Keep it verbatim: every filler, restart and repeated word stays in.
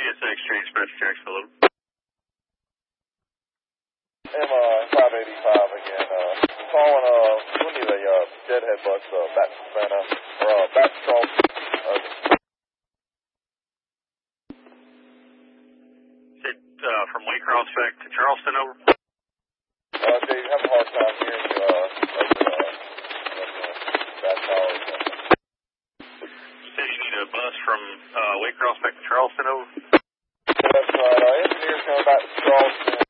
S X Exchange, Special Jacksonville. M uh, five eighty-five again. Uh, calling, uh, we need a uh, deadhead bus uh, back to Savannah, or uh, back to Charleston. Uh, Said uh, from Waycross back to Charleston, over. uh, Dave, having a hard time hearing you, uh, over, uh, that tower. You said you need a bus from uh, Waycross back to Charleston, over. That's right. Uh, engineers coming back to Charleston.